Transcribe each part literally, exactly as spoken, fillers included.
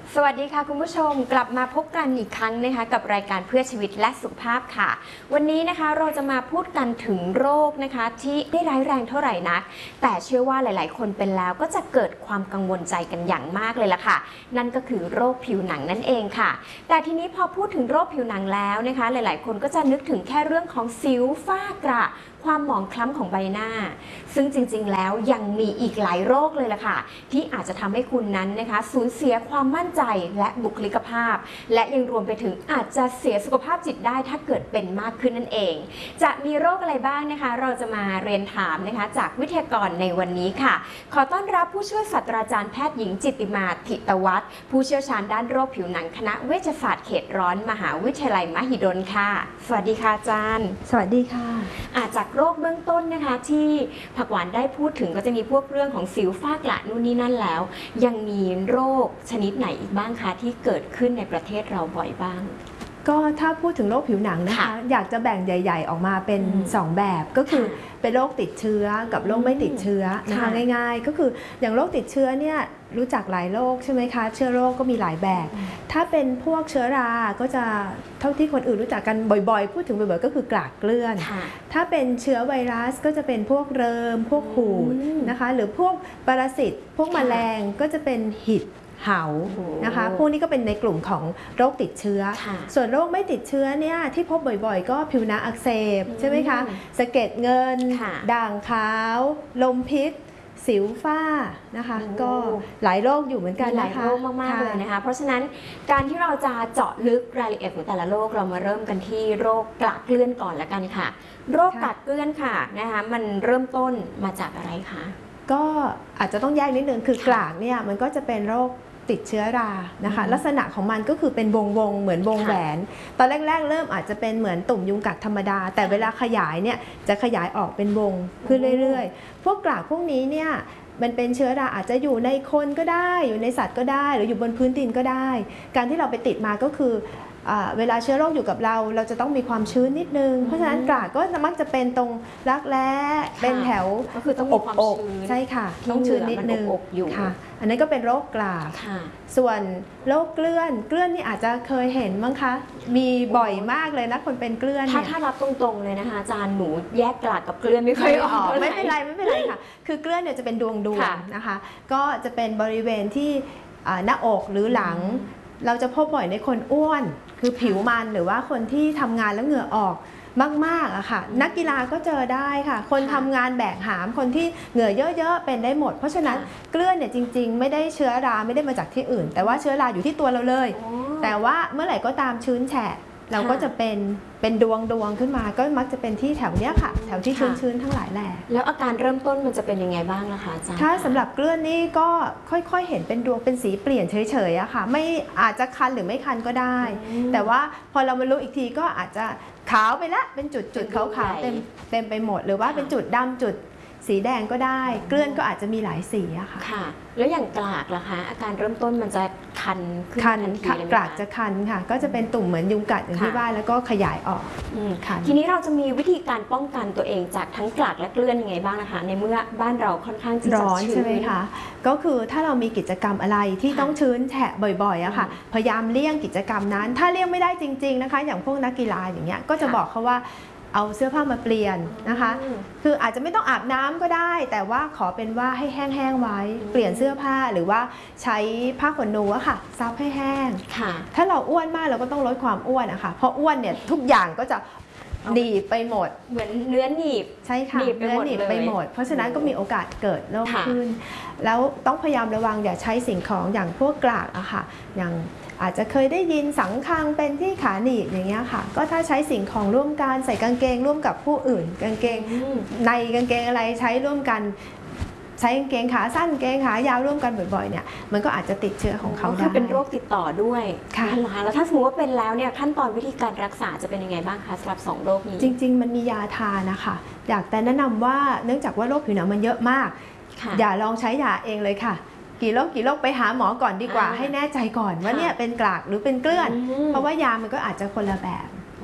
สวัสดีค่ะคุณผู้ชมกลับมาพบกันอีกครั้งนะคะกับรายการเพื่อชีวิตและสุขภาพค่ะวันนี้นะคะเราจะมาพูดกันถึงโรคนะคะที่ไม่ร้ายแรงเท่าไหร่นักแต่เชื่อว่าหลายๆคนเป็นแล้วก็จะเกิดความกังวลใจกันอย่างมากเลยล่ะค่ะนั่นก็คือโรคผิวหนังนั่นเองค่ะแต่ทีนี้พอพูดถึงโรคผิวหนังแล้วนะคะหลายๆคนก็จะนึกถึงแค่เรื่องของสิวฝ้ากระความหมองคล้ำของใบหน้าซึ่งจริงๆแล้วยังมีอีกหลายโรคเลยล่ะค่ะที่อาจจะทำให้คุณนั้นนะคะสูญเสียความมั่นใจและบุคลิกภาพและยังรวมไปถึงอาจจะเสียสุขภาพจิตได้ถ้าเกิดเป็นมากขึ้นนั่นเองจะมีโรคอะไรบ้างนะคะเราจะมาเรียนถามนะคะจากวิทยากรในวันนี้ค่ะขอต้อนรับผู้ช่วยศาสตราจารย์แพทย์หญิงจิตติมาธิตวัฒน์ผู้เชี่ยวชาญด้านโรคผิวหนังคณะเวชศาสตร์เขตร้อนมหาวิทยาลัยมหิดลค่ะสวัสดีค่ะอาจารย์สวัสดีค่ะอาจจากโรคเบื้องต้นนะคะที่ผักหวานได้พูดถึงก็จะมีพวกเรื่องของสิวฝ้ากระนู่นนี่นั่นแล้วยังมีโรคชนิดไหนอีกบ้างคะที่เกิดขึ้นในประเทศเราบ่อยบ้างก็ถ้าพูดถึงโรคผิวหนังนะคะอยากจะแบ่งใหญ่ๆออกมาเป็นสองแบบก็คือเป็นโรคติดเชื้อกับโรคไม่ติดเชื้อนะคะง่ายๆก็คืออย่างโรคติดเชื้อเนี่ยรู้จักหลายโรคใช่ไหมคะเชื้อโรคก็มีหลายแบบถ้าเป็นพวกเชื้อราก็จะเท่าที่คนอื่นรู้จักกันบ่อยๆพูดถึงบ่อยๆก็คือกลากเกลื่อนถ้าเป็นเชื้อไวรัสก็จะเป็นพวกเริมพวกหูดนะคะหรือพวกปรสิตพวกแมลงก็จะเป็นหิดเหานะคะพวกนี้ก็เป็นในกลุ่มของโรคติดเชื้อส่วนโรคไม่ติดเชื้อเนี่ยที่พบบ่อยๆก็ผิวหนังอักเสบใช่ไหมคะสะเก็ดเงินด่างขาวลมพิษสิวฝ้านะคะก็หลายโรคอยู่เหมือนกันนะคะหลายโรคมากๆเลยนะคะเพราะฉะนั้นการที่เราจะเจาะลึกรายละเอียดของแต่ละโรคเรามาเริ่มกันที่โรคกระเกลื่อนก่อนละกันค่ะโรคกระเกลื่อนค่ะนะคะมันเริ่มต้นมาจากอะไรคะก็อาจจะต้องแยกนิดนึงคือกลากเนี่ยมันก็จะเป็นโรคติดเชื้อรานะคะลักษณะของมันก็คือเป็นวงวงเหมือนวงแหวนตอนแรกๆเริ่มอาจจะเป็นเหมือนตุ่มยุงกัดธรรมดาแต่เวลาขยายเนี่ยจะขยายออกเป็นวงขึ้นเรื่อยๆพวกกลากพวกนี้เนี่ยมันเป็นเชื้อราอาจจะอยู่ในคนก็ได้อยู่ในสัตว์ก็ได้หรืออยู่บนพื้นดินก็ได้การที่เราไปติดมาก็คือเวลาเชื้อโรคอยู่กับเราเราจะต้องมีความชื้นนิดนึงเพราะฉะนั้นกลากก็มักจะเป็นตรงรักแร้เป็นแถวก็คือต้องมีความชื้นใช่ค่ะต้องชื้นนิดนึงค่ะอันนั้นก็เป็นโรคกลากส่วนโรคเกลื่อนเกลื่อนนี่อาจจะเคยเห็นมั้งคะมีบ่อยมากเลยนะคนเป็นเกลื่อนถ้าถ้ารับตรงๆเลยนะคะอาจารย์หนูแยกกลากกับเกลื่อนไม่ค่อยออกไม่เป็นไรไม่เป็นไรค่ะคือเกลื่อนเนี่ยจะเป็นดวงดวงนะคะก็จะเป็นบริเวณที่หน้าอกหรือหลังเราจะพบบ่อยในคนอ้วนคือผิวมันหรือว่าคนที่ทำงานแล้วเหงื่อออกมากๆอะค่ะนักกีฬาก็เจอได้ค่ะคนทำงานแบกหามคนที่เหงื่อเยอะๆเป็นได้หมดเพราะฉะนั้นเกลื่อนเนี่ยจริงๆไม่ได้เชื้อราไม่ได้มาจากที่อื่นแต่ว่าเชื้อราอยู่ที่ตัวเราเลยแต่ว่าเมื่อไหร่ก็ตามชื้นแฉะเราก็จะเป็นเป็นดวงดวงขึ้นมาก็มักจะเป็นที่แถวเนี้ยค่ะแถวที่ชื้นๆทั้งหลายแหล่แล้วอาการเริ่มต้นมันจะเป็นยังไงบ้างนะคะอาจารย์ถ้าสำหรับเกลื่อนนี่ก็ค่อยๆเห็นเป็นดวงเป็นสีเปลี่ยนเฉยๆอะค่ะไม่อาจจะคันหรือไม่คันก็ได้แต่ว่าพอเรามารู้อีกทีก็อาจจะขาวไปละเป็นจุดๆขาวๆเต็มเต็มไปหมดหรือว่าเป็นจุดดำจุดสีแดงก็ได้เกลื่อนก็อาจจะมีหลายสีอะค่ะค่ะแล้วอย่างกลากล่ะคะอาการเริ่มต้นมันจะคันขึ้นคันกลากจะคันค่ะก็จะเป็นตุ่มเหมือนยุงกัดอย่างที่ว่าแล้วก็ขยายออกทีนี้เราจะมีวิธีการป้องกันตัวเองจากทั้งกลากและเกลื่อนยังไงบ้างนะคะในเมื่อบ้านเราค่อนข้างจะร้อนใช่ไหมคะก็คือถ้าเรามีกิจกรรมอะไรที่ต้องชื้นแฉะบ่อยๆอะค่ะพยายามเลี่ยงกิจกรรมนั้นถ้าเลี่ยงไม่ได้จริงๆนะคะอย่างพวกนักกีฬาอย่างเงี้ยก็จะบอกเขาว่าเอาเสื้อผ้ามาเปลี่ยนนะคะคืออาจจะไม่ต้องอาบน้ำก็ได้แต่ว่าขอเป็นว่าให้แห้งๆไว้เปลี่ยนเสื้อผ้าหรือว่าใช้ผ้าขนหนูอะค่ะซับให้แห้งถ้าเราอ้วนมากเราก็ต้องลดความอ้วนอะค่ะเพราะอ้วนเนี่ยทุกอย่างก็จะหนีบไปหมดเหมือนเนื้อหนีบใช่ค่ะเนื้อหนีบไปหมดเพราะฉะนั้นก็มีโอกาสเกิดโรคขึ้นแล้วต้องพยายามระวังอย่าใช้สิ่งของอย่างพวกกลากอะค่ะอย่างอาจจะเคยได้ยินสังคังเป็นที่ขาหนีบอย่างเงี้ยค่ะก็ถ้าใช้สิ่งของร่วมกันใส่กางเกงร่วมกับผู้อื่นกางเกงในกางเกงอะไรใช้ร่วมกันใช้กางเกงขาสั้นกางเกงขายาวร่วมกันบ่อยๆเนี่ยมันก็อาจจะติดเชื้อของเขาได้คือเป็นโรคติดต่อด้วยค่ะแล้วถ้าสมมติว่าเป็นแล้วเนี่ยขั้นตอนวิธีการรักษาจะเป็นยังไงบ้างคะสำหรับสองโรคนี้จริงๆมันมียาทานะคะอยากแต่แนะนำว่าเนื่องจากว่าโรคผิวหนังมันเยอะมากอย่าลองใช้ยาเองเลยค่ะกี่โรคกี่โรคไปหาหมอก่อนดีกว่าให้แน่ใจก่อนว่าเนี่ยเป็นกลากหรือเป็นเกลื่อนเพราะว่ายามันก็อาจจะคนละแบบ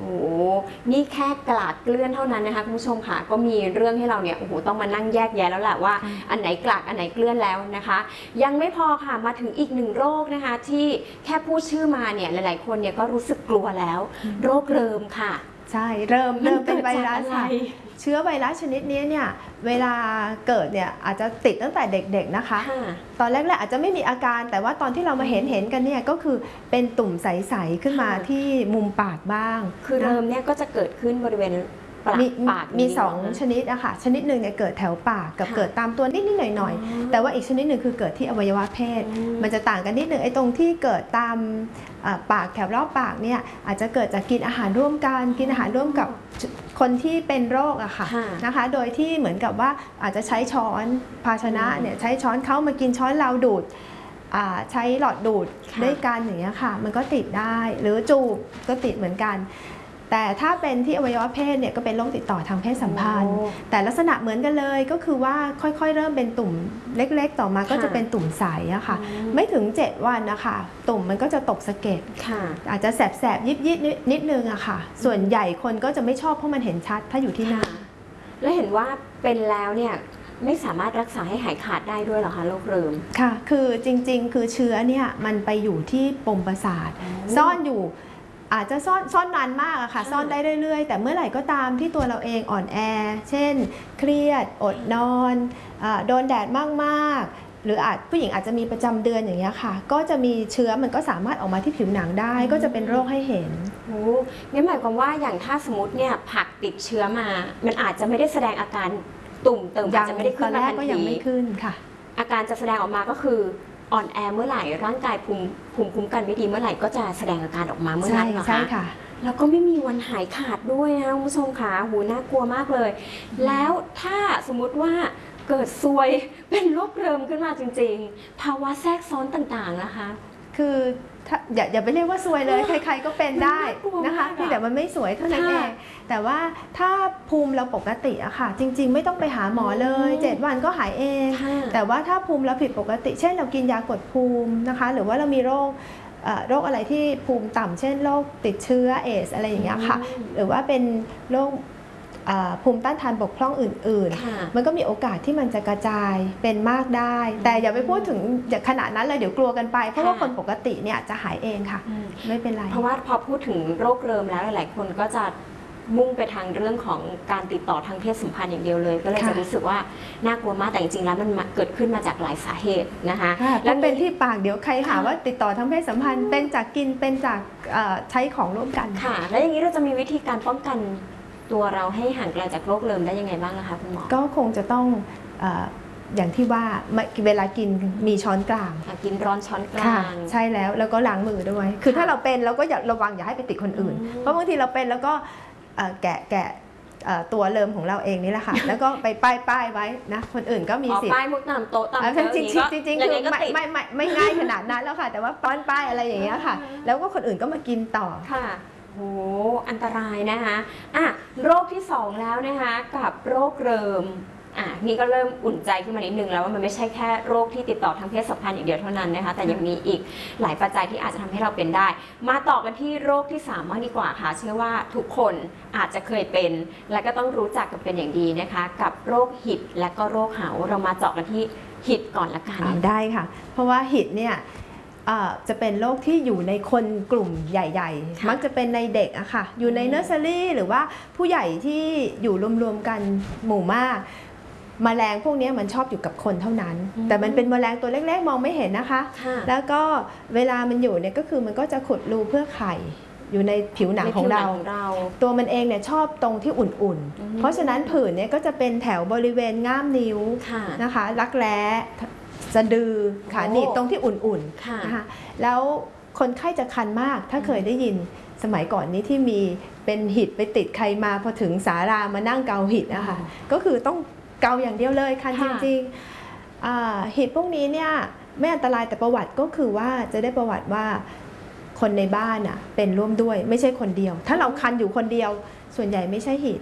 โอ้นี่แค่กลากเกลื่อนเท่านั้นนะคะคุณผู้ชมค่ะก็มีเรื่องให้เราเนี่ยโอ้โหต้องมานั่งแยกแยะแล้วแหละว่าอันไหนกลากอันไหนเกลื่อนแล้วนะคะ ยังไม่พอค่ะมาถึงอีกหนึ่งโรคนะคะที่แค่พูดชื่อมาเนี่ยหลายๆคนเนี่ยก็รู้สึกกลัวแล้วโรคเริมค่ะใช่เริ่มเริ่มเป็นไวรัสค่ะเชื้อไวรัสชนิดนี้เนี่ยเวลาเกิดเนี่ยอาจจะติดตั้งแต่เด็กๆนะคะตอนแรกๆอาจจะไม่มีอาการแต่ว่าตอนที่เรามาเห็นเห็นกันเนี่ยก็คือเป็นตุ่มใสๆขึ้นมาที่มุมปากบ้างคือเริมเนี่ยก็จะเกิดขึ้นบริเวณมีมีสองชนิดอะค่ะชนิดหนึ่งเนี่ยเกิดแถวปากกับเกิดตามตัวนิดๆหน่อยๆแต่ว่าอีกชนิดหนึ่งคือเกิดที่อวัยวะเพศมันจะต่างกันนิดหนึ่งไอ้ตรงที่เกิดตามปากแถวรอบปากเนี่ยอาจจะเกิดจากกินอาหารร่วมกันกินอาหารร่วมกับคนที่เป็นโรคอะค่ะนะคะโดยที่เหมือนกับว่าอาจจะใช้ช้อนภาชนะเนี่ยใช้ช้อนเขามากินช้อนเราดูดใช้หลอดดูดด้วยกันอย่างเงี้ยค่ะมันก็ติดได้หรือจูบก็ติดเหมือนกันแต่ถ้าเป็นที่อวัยวะเพศเนี่ยก็เป็นโรคติดต่อทางเพศสัมพันธ์แต่ลักษณะเหมือนกันเลยก็คือว่าค่อยๆเริ่มเป็นตุ่มเล็กๆต่อมาก็จะเป็นตุ่มใสอะค่ะไม่ถึงเจ็ดวันนะคะตุ่มมันก็จะตกสะเก็ดอาจจะแสบๆยิบๆนิดนึงอะค่ะส่วนใหญ่คนก็จะไม่ชอบเพราะมันเห็นชัดถ้าอยู่ที่หน้าและเห็นว่าเป็นแล้วเนี่ยไม่สามารถรักษาให้หายขาดได้ด้วยเหรอคะโรคเริมค่ะคือจริงๆคือเชื้อเนี่ยมันไปอยู่ที่ปมประสาทซ่อนอยู่อาจจะซ่อนซ่อนนานมากอะค่ะซ่อนได้เรื่อยๆแต่เมื่อไหร่ก็ตามที่ตัวเราเองอ่อนแอเช่นเครียดอดนอนโดนแดดมากๆหรืออาจผู้หญิงอาจจะมีประจำเดือนอย่างเงี้ยค่ะก็จะมีเชื้อมันก็สามารถออกมาที่ผิวหนังได้ก็จะเป็นโรคให้เห็นโอ้นี่หมายความว่าอย่างถ้าสมมติเนี่ยผักติดเชื้อมามันอาจจะไม่ได้แสดงอาการตุ่มเติมอาจจะไม่ได้ขึ้นมาทันทีก็ยังไม่ขึ้นค่ะอาการจะแสดงออกมาก็คืออ่อนแอเมื่อไหร่ร่างกายภูมิภูมิคุ้มกันไม่ดีเมื่อไหร่ก็จะแสดงอาการออกมาเมื่อนั้นเหรอคะใช่ค่ะแล้วก็ไม่มีวันหายขาดด้วยนะคุณผู้ชมค่ะหูน่ากลัวมากเลยแล้วถ้าสมมุติว่าเกิดซวยเป็นโรคเริมขึ้นมาจริงๆภาวะแทรกซ้อนต่างๆนะคะคืออย่าอย่าไปเรียกว่าซวยเลยใครๆก็เป็นได้นะคะที่แต่มันไม่สวยเท่านั้นเองแต่ว่าถ้าภูมิเราปกติอะค่ะจริงๆไม่ต้องไปหาหมอเลยเจ็ดวันก็หายเองแต่ว่าถ้าภูมิเราผิดปกติเช่นเรากินยากดภูมินะคะหรือว่าเรามีโรคโรคอะไรที่ภูมิต่ำเช่นโรคติดเชื้อเอสอะไรอย่างเงี้ยค่ะหรือว่าเป็นโรคภูมิต้านทานบกพร่องอื่นๆมันก็มีโอกาสที่มันจะกระจายเป็นมากได้แต่อย่าไปพูดถึงขนาดนั้นเลยเดี๋ยวกลัวกันไปเพราะว่าคนปกติเนี่ยจะหายเองค่ะไม่เป็นไรเพราะว่าพอพูดถึงโรคเริมแล้วหลายๆคนก็จะมุ่งไปทางเรื่องของการติดต่อทางเพศสัมพันธ์อย่างเดียวเลยก็เลยจะรู้สึกว่าน่ากลัวมากแต่จริงๆแล้วมันเกิดขึ้นมาจากหลายสาเหตุนะคะแล้วเป็นที่ปากเดี๋ยวใครหาว่าติดต่อทางเพศสัมพันธ์เป็นจากกินเป็นจากใช้ของร่วมกันค่ะแล้วอย่างนี้เราจะมีวิธีการป้องกันตัวเราให้ห่างไกลจากโรคเริมได้ยังไงบ้างนะคะคุณหมอก็คงจะต้องอย่างที่ว่าเวลากินมีช้อนกลางกินร้อนช้อนกลางใช่แล้วแล้วก็ล้างมือด้วยคือถ้าเราเป็นเราก็อย่าระวังอย่าให้ไปติดคนอื่นเพราะบางทีเราเป็นแล้วก็แกะแกะตัวเริมของเราเองนี่แหละค่ะแล้วก็ไปป้ายป้ายไว้นะคนอื่นก็มีสิทธิ์ป้ายมุกตามโต๊ะตามเจริงจริงจริงคือไม่ไม่ไม่ไม่ง่ายขนาดนั้นแล้วค่ะแต่ว่าป้อนป้ายอะไรอย่างเงี้ยค่ะแล้วก็คนอื่นก็มากินต่อค่ะโอ้อันตรายนะคะอ่ะโรคที่สองแล้วนะคะกับโรคเริมอ่ะนี่ก็เริ่มอุ่นใจขึ้นมานิดนึงแล้วว่ามันไม่ใช่แค่โรคที่ติดต่อทางเพศสัมพันธ์อย่างเดียวเท่านั้นนะคะแต่ยังมีอีกหลายปัจจัยที่อาจจะทำให้เราเป็นได้มาต่อกันที่โรคที่สามบ้างดีกว่าค่ะเชื่อว่าทุกคนอาจจะเคยเป็นและก็ต้องรู้จักกันเป็นอย่างดีนะคะกับโรคหิดและก็โรคเหาเรามาเจาะกันที่หิดก่อนละกันได้ค่ะเพราะว่าหิดเนี่ยจะเป็นโรคที่อยู่ในคนกลุ่มใหญ่ๆมักจะเป็นในเด็กอะค่ะอยู่ในเนอร์เซอรี่หรือว่าผู้ใหญ่ที่อยู่รวมๆกันหมู่มากแมลงพวกนี้มันชอบอยู่กับคนเท่านั้นแต่มันเป็นแมลงตัวเล็กๆมองไม่เห็นนะคะแล้วก็เวลามันอยู่เนี่ยก็คือมันก็จะขุดรูเพื่อไข่อยู่ในผิวหนังของเราตัวมันเองเนี่ยชอบตรงที่อุ่นๆเพราะฉะนั้นผื่นเนี่ยก็จะเป็นแถวบริเวณง่ามนิ้วนะคะรักแร้สะดือขาหนีบตรงที่อุ่นๆนะคะแล้วคนไข้จะคันมากถ้าเคยได้ยินสมัยก่อนนี้ที่มีเป็นหิดไปติดใครมาพอถึงศาลามานั่งเกาหิดนะคะก็คือต้องเกาอย่างเดียวเลยคันจริงๆหิดพวกนี้เนี่ยไม่อันตรายแต่ประวัติก็คือว่าจะได้ประวัติว่าคนในบ้านอ่ะเป็นร่วมด้วยไม่ใช่คนเดียวถ้าเราคันอยู่คนเดียวส่วนใหญ่ไม่ใช่หิด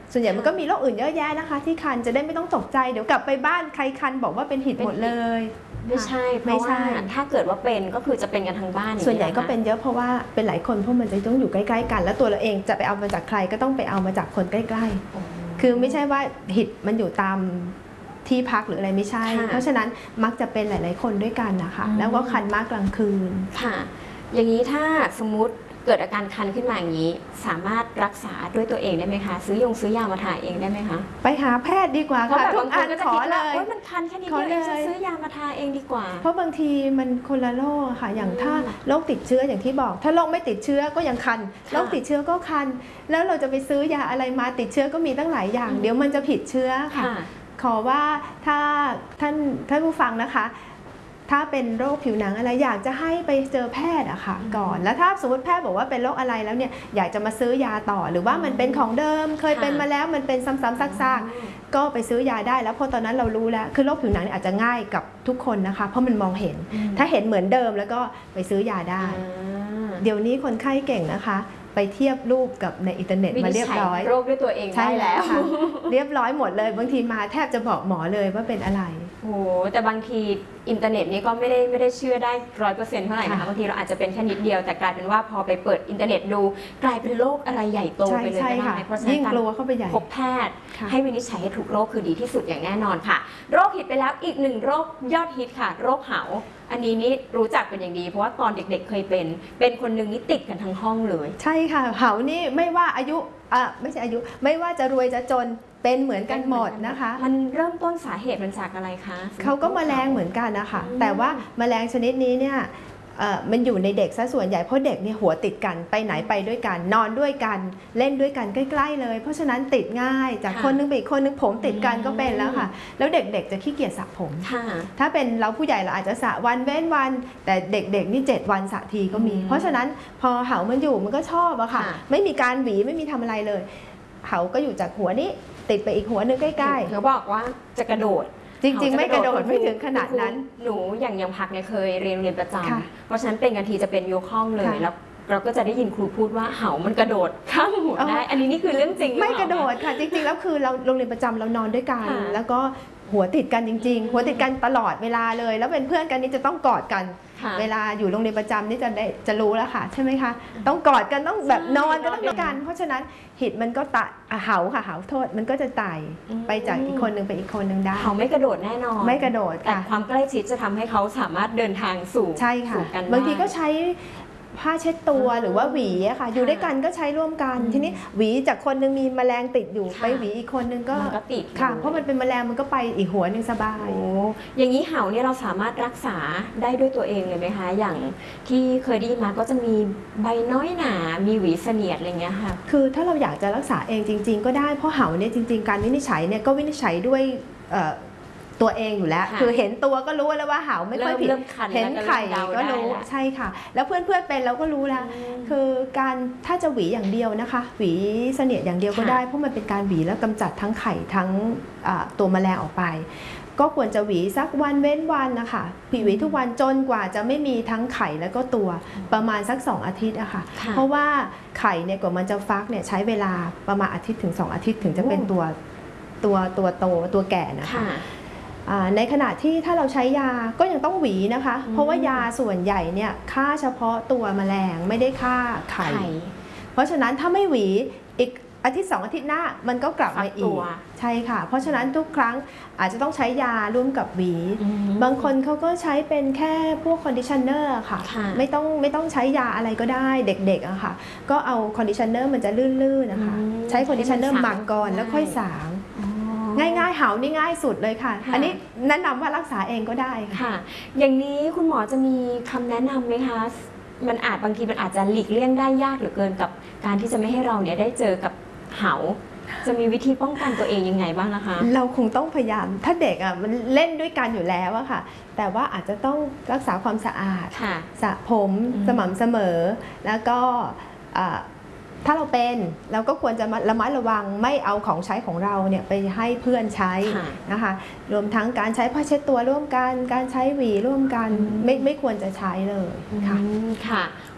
ส่วนใหญ่มันก็มีโรคอื่นเยอะแยะนะคะ ที่คันจะได้ไม่ต้องตกใจเดี๋ยวกลับไปบ้านใครคันบอกว่าเป็นหิดหมดเลยไม่ใช่เพราะว่าถ้าเกิดว่าเป็นก็คือจะเป็นกันทั้งบ้านส่วนใหญ่ก็เป็นเยอะเพราะว่าเป็นหลายคนเพราะมันจะต้องอยู่ใกล้ๆกันแล้วตัวเราเองจะไปเอามาจากใครก็ต้องไปเอามาจากคนใกล้ๆคือไม่ใช่ว่าหิดมันอยู่ตามที่พักหรืออะไรไม่ใช่เพราะฉะนั้นมักจะเป็นหลายๆคนด้วยกันนะคะแล้วก็คันมากกลางคืนค่ะอย่างนี้ถ้าสมมุติเกิดอาการคันขึ้นมาอย่างนี้สามารถรักษาด้วยตัวเองได้ไหมคะซื้อยงซื้อยามาทาเองได้ไหมคะไปหาแพทย์ดีกว่าค่ะทุกอันขอเลยว่ามันคันแค่นี้เดียวเองจะซื้อยามาทาเองดีกว่าเพราะบางทีมันคนละโรคค่ะอย่างถ้าโรคติดเชื้ออย่างที่บอกถ้าโรคไม่ติดเชื้อก็ยังคันโรคติดเชื้อก็คันแล้วเราจะไปซื้อยาอะไรมาติดเชื้อก็มีตั้งหลายอย่างเดี๋ยวมันจะผิดเชื้อค่ะขอว่าถ้าท่านท่านผู้ฟังนะคะถ้าเป็นโรคผิวหนังอะไรอยากจะให้ไปเจอแพทย์อะค่ะก่อนแล้วถ้าสมมติแพทย์บอกว่าเป็นโรคอะไรแล้วเนี่ยอยากจะมาซื้อยาต่อหรือว่ามันเป็นของเดิมเคยเป็นมาแล้วมันเป็นซ้ำๆซากๆก็ไปซื้อยาได้แล้วพอตอนนั้นเรารู้แล้วคือโรคผิวหนังเนี่ยอาจจะง่ายกับทุกคนนะคะเพราะมันมองเห็นถ้าเห็นเหมือนเดิมแล้วก็ไปซื้อยาได้เดี๋ยวนี้คนไข้เก่งนะคะไปเทียบรูปกับในอินเทอร์เน็ตมาเรียบร้อยโรคด้วยตัวเองได้แล้วเรียบร้อยหมดเลยบางทีมาแทบจะบอกหมอเลยว่าเป็นอะไรโอ้แต่บางทีอินเทอร์เน็ตนี้ก็ไม่ได้ไม่ได้เชื่อได้ร้อยเปอร์เซ็นต์เท่าไหร่นะคะบางทีเราอาจจะเป็นแค่นิดเดียวแต่กลายเป็นว่าพอไปเปิดอินเทอร์เน็ตดูกลายเป็นโรคอะไรใหญ่โตไปเลยก็ได้เพราะฉะนั้นการพบแพทย์ให้วินิจฉัยให้ถูกโรคคือดีที่สุดอย่างแน่นอนค่ะโรคฮิตไปแล้วอีกหนึ่งโรคยอดฮิตค่ะโรคเหาอันนี้นี่รู้จักเป็นอย่างดีเพราะว่าตอนเด็กๆเคยเป็นเป็นคนหนึ่งนี่ติดกันทั้งห้องเลยใช่ค่ะเหานี่ไม่ว่าอายุอ่ะไม่ใช่อายุไม่ว่าจะรวยจะจนเป็นเหมือนกันหมดนะคะมันเริ่มต้นสาเหตุมันจากอะไรคะเขาก็แมลงเหมือนกันนะคะแต่ว่าแมลงชนิดนี้เนี่ยมันอยู่ในเด็กซะส่วนใหญ่เพราะเด็กเนี่ยหัวติดกันไปไหนไปด้วยกันนอนด้วยกันเล่นด้วยกันใกล้ๆเลยเพราะฉะนั้นติดง่ายจากคนนึงไปอีกคนนึงผมติดกันก็เป็นแล้วค่ะแล้วเด็กๆจะขี้เกียจสระผมถ้าเป็นเราผู้ใหญ่เราอาจจะสระวันเว้นวันแต่เด็กๆนี่เจ็ดวันสระทีก็มีเพราะฉะนั้นพอเหามันอยู่มันก็ชอบอะค่ะไม่มีการหวีไม่มีทำอะไรเลยเหาก็อยู่จากหัวนี้ติดไปอีกหัวนึงใกล้ๆเขาบอกว่าจะกระโดดจริงๆไม่กระโดดไม่ถึงขนาดนั้นหนูอย่างยังพักเนี่ยเคยเรียนเรียนประจำเพราะฉะนั้นเป็นกันทีจะเป็นยกห้องเลยแล้วเราก็จะได้ยินครูพูดว่าเหามันกระโดดข้ามหัวได้อันนี้นี่คือเรื่องจริงไม่กระโดดค่ะจริงๆแล้วคือเราโรงเรียนประจำเรานอนด้วยกันแล้วก็หัวติดกันจริงๆหัวติดกันตลอดเวลาเลยแล้วเป็นเพื่อนกันนี่จะต้องกอดกันเวลาอยู่โรงเรียนประจำนี่จะได้จะรู้แล้วค่ะใช่ไหมคะต้องกอดกันต้องแบบนอนก็ต้องด้วยกันเพราะฉะนั้นหิดมันก็ตะเหาค่ะเหาโทษมันก็จะไต่ไปจากอีกคนนึงไปอีกคนนึงได้เขาไม่กระโดดแน่นอนไม่กระโดดแต่ความใกล้ชิดจะทำให้เขาสามารถเดินทางสู่ใช่ค่ะบางทีก็ใช้ผ้าเช็ดตัวหรือว่าหวีอะค่ะอยู่ด้วยกันก็ใช้ร่วมกันทีนี้หวีจากคนนึงมีแมลงติดอยู่ไปหวีอีกคนนึงก็ติดค่ะเพราะมันเป็นแมลงมันก็ไปอีกหัวนึงสบายอย่างนี้เหาเนี่ยเราสามารถรักษาได้ด้วยตัวเองเลยไหมคะอย่างที่เคยได้ยินมาก็จะมีใบน้อยหนามีหวีเสนียดอะไรเงี้ยค่ะคือถ้าเราอยากจะรักษาเองจริงๆก็ได้เพราะเหาเนี่ยจริงๆการวินิจฉัยเนี่ยก็วินิจฉัยด้วยตัวเองอยู่แล้วคือเห็นตัวก็รู้แล้วว่าเหาไม่ค่อยผิดเห็นไข่ก็รู้ใช่ค่ะแล้วเพื่อนๆเป็นเราก็รู้แล้วคือการถ้าจะหวีอย่างเดียวนะคะหวีเสนียดอย่างเดียวก็ได้เพราะมันเป็นการหวีแล้วกำจัดทั้งไข่ทั้งตัวแมลงออกไปก็ควรจะหวีสักวันเว้นวันนะคะหวีทุกวันจนกว่าจะไม่มีทั้งไข่แล้วก็ตัวประมาณสักสองอาทิตย์อะค่ะเพราะว่าไข่เนี่ยกว่ามันจะฟักเนี่ยใช้เวลาประมาณอาทิตย์ถึงสองอาทิตย์ถึงจะเป็นตัวตัวตัวโตตัวแก่นะคะในขณะที่ถ้าเราใช้ยาก็ยังต้องหวีนะคะเพราะว่ายาส่วนใหญ่เนี่ยฆ่าเฉพาะตัวแมลงไม่ได้ฆ่าไข่เพราะฉะนั้นถ้าไม่หวีอีกอาทิตย์สองอาทิตย์หน้ามันก็กลับมาอีกใช่ค่ะเพราะฉะนั้นทุกครั้งอาจจะต้องใช้ยาร่วมกับหวีบางคนเขาก็ใช้เป็นแค่พวกคอนดิชเนอร์ค่ะไม่ต้องไม่ต้องใช้ยาอะไรก็ได้เด็กๆอะค่ะก็เอาคอนดิชเนอร์มันจะลื่นๆนะคะใช้คอนดิชเนอร์หมักก่อนแล้วค่อยสางง่ายๆเหานี่ง่ายสุดเลยค่ะอันนี้แนะนำว่ารักษาเองก็ได้ค่ะอย่างนี้คุณหมอจะมีคำแนะนำไหมคะมันอาจบางทีมันอาจจะหลีกเลี่ยงได้ยากเหลือเกินกับการที่จะไม่ให้เราเนี่ยได้เจอกับเหาจะมีวิธีป้องกันตัวเองยังไงบ้างนะคะเราคงต้องพยายามถ้าเด็กอ่ะมันเล่นด้วยกันอยู่แล้วอะค่ะแต่ว่าอาจจะต้องรักษาความสะอาดสระผมสม่ำเสมอแล้วก็ถ้าเราเป็นเราก็ควรจะระมัดระวังไม่เอาของใช้ของเราเนี่ยไปให้เพื่อนใช้นะคะรวมทั้งการใช้ผ้าเช็ดตัวร่วมกันการใช้หวีร่วมกันไม่ไม่ควรจะใช้เลยค่ะค่ะ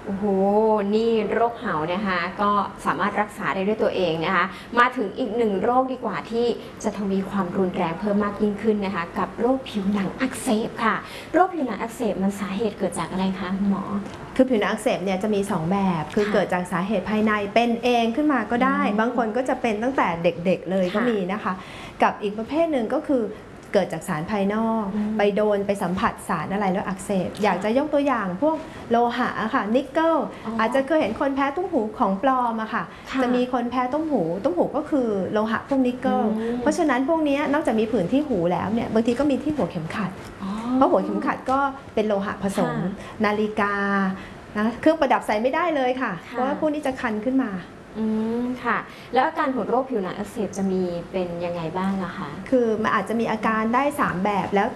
โอ้โห นี่โรคเห่านะคะก็สามารถรักษาได้ด้วยตัวเองนะคะมาถึงอีกหนึ่งโรคดีกว่าที่จะทวีความรุนแรงเพิ่มมากยิ่งขึ้นนะคะกับโรคผิวหนังอักเสบค่ะโรคผิวหนังอักเสบมันสาเหตุเกิดจากอะไรคะหมอคือผิวหนังอักเสบเนี่ยจะมีสองแบบคือเกิดจากสาเหตุภายในเป็นเองขึ้นมาก็ได้บางคนก็จะเป็นตั้งแต่เด็กๆเลยก็มีนะคะกับอีกประเภทหนึ่งก็คือเกิดจากสารภายนอกไปโดนไปสัมผัสสารอะไรแล้วอักเสบอยากจะยกตัวอย่างพวกโลหะค่ะนิกเกิลอาจจะเคยเห็นคนแพ้ตุ้มหูของปลอมอะค่ะจะมีคนแพ้ตุ้มหูตุ้มหูก็คือโลหะพวกนิกเกิลเพราะฉะนั้นพวกนี้นอกจากมีผื่นที่หูแล้วเนี่ยบางทีก็มีที่หัวเข็มขัดเพราะหัวเข็มขัดก็เป็นโลหะผสมนาฬิกานะเครื่องประดับใส่ไม่ได้เลยค่ะเพราะว่าพวกนี้จะคันขึ้นมาอืมค่ะแล้วอาการของโรคผิวหนังอักเสบจะมีเป็นยังไงบ้างอะคะคือมันอาจจะมีอาการได้สามแบบแล้ว